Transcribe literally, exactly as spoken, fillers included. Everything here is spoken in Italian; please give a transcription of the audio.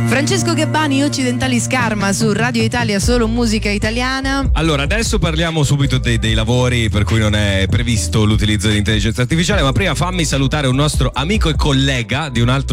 Francesco Gabbani, Occidentali Scarma su Radio Italia, solo musica italiana. Allora, adesso parliamo subito dei, dei lavori per cui non è previsto l'utilizzo dell'intelligenza artificiale, ma prima fammi salutare un nostro amico e collega di un altro